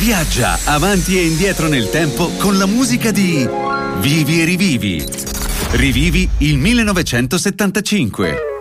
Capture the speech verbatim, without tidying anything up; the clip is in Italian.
Viaggia avanti e indietro nel tempo con la musica di Vivi e rivivi. Rivivi il millenovecentosettantacinque.